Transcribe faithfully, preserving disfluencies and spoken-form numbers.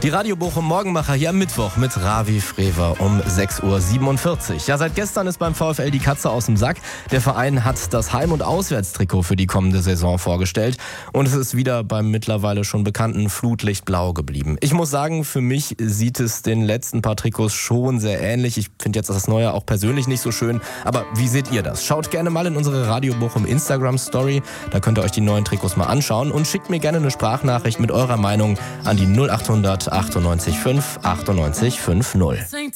Die Radio Bochum Morgenmacher hier am Mittwoch mit Ravi Frewer um sechs Uhr siebenundvierzig. Ja, seit gestern ist beim VfL die Katze aus dem Sack. Der Verein hat das Heim- und Auswärtstrikot für die kommende Saison vorgestellt und es ist wieder beim mittlerweile schon bekannten Flutlichtblau geblieben. Ich muss sagen, für mich sieht es den letzten paar Trikots schon sehr ähnlich. Ich finde jetzt das neue auch persönlich nicht so schön, aber wie seht ihr das? Schaut gerne mal in unsere Radio Bochum Instagram Story, da könnt ihr euch die neuen Trikots mal anschauen und schickt mir gerne eine Sprachnachricht mit eurer Meinung an die null acht hundert achtundneunzig fünf achtundneunzig fünfzig.